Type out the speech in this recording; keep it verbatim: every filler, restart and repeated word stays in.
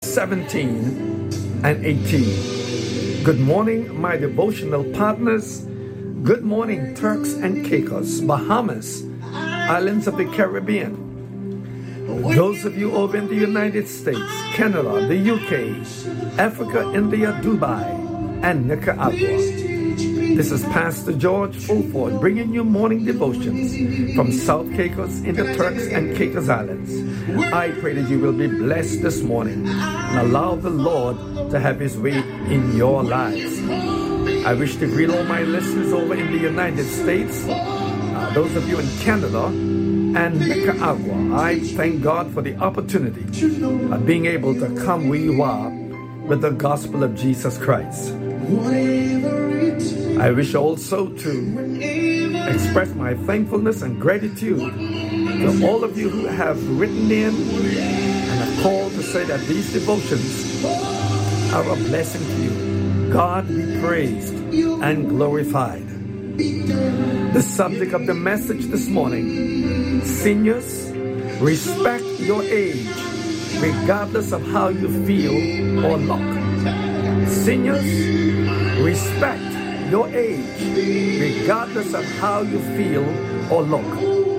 seventeen and eighteen. Good morning, my devotional partners. Good morning, Turks and Caicos, Bahamas, islands of the Caribbean. Those of you over in the United States, Canada, the U K, Africa, India, Dubai, and Nicaragua. This is Pastor George Fulford bringing you morning devotions from South Caicos in the Turks and Caicos Islands. I pray that you will be blessed this morning and allow the Lord to have His way in your lives. I wish to greet all my listeners over in the United States, uh, those of you in Canada and Nicaragua. I thank God for the opportunity of being able to come where you are with the gospel of Jesus Christ. I wish also to express my thankfulness and gratitude to all of you who have written in and have called to say that these devotions are a blessing to you. God be praised and glorified. The subject of the message this morning: seniors, respect your age regardless of how you feel or look. Seniors, respect your age regardless of how you feel or look.